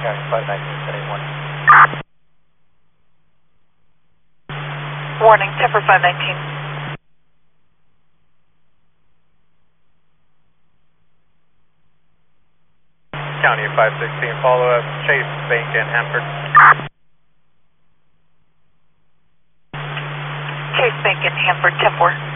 County 519, today morning. Warning, Temper 519. County 516, follow up, Chase, Bank, and Hanford. Chase, Bank, and Hanford, 10-4.